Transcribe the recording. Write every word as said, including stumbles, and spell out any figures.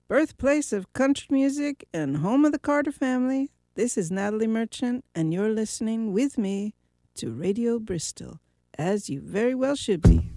Birthplace of country music and home of the Carter family. This is Natalie Merchant, and you're listening with me to Radio Bristol, as you very well should be.